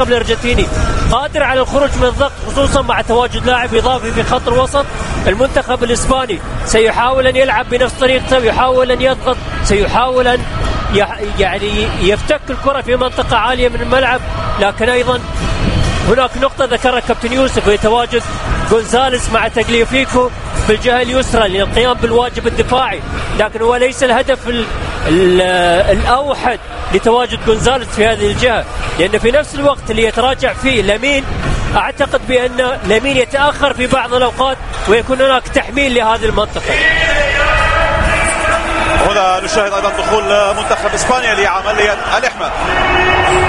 الأرجنتيني قادر على الخروج من الضغط، خصوصا مع تواجد لاعب إضافي في خط الوسط. المنتخب الإسباني سيحاول أن يلعب بنفس طريقته، ويحاول أن يضغط، سيحاول أن يعني يفتك الكرة في منطقة عالية من الملعب. لكن أيضا هناك نقطة ذكرها كابتن يوسف، وهي تواجد غونزاليز مع تاغليافيكو في الجهة اليسرى للقيام بالواجب الدفاعي. لكن هو ليس الهدف الأوحد لتواجد غونزاليز في هذه الجهة، لأن في نفس الوقت اللي يتراجع فيه لامين، أعتقد بأن لامين يتأخر في بعض الأوقات ويكون هناك تحميل لهذه المنطقة. هنا نشاهد أيضا دخول منتخب إسبانيا لعملية الإحماء.